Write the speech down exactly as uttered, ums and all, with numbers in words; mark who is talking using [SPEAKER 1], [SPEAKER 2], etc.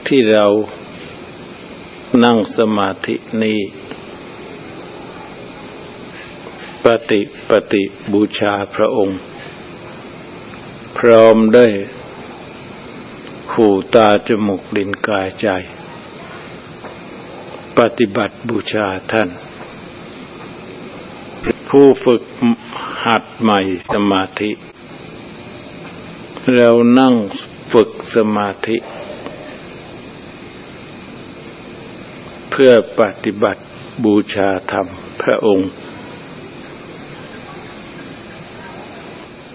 [SPEAKER 1] ที่เรานั่งสมาธินี้ปฏิปฏิบูชาพระองค์พร้อมด้วยหูตาจมูกลิ้นกายใจปฏิบัติบูชาท่านผู้ฝึกหัดใหม่สมาธิเรานั่งฝึกสมาธิเพื่อปฏิบัติบูชาธรรมพระองค์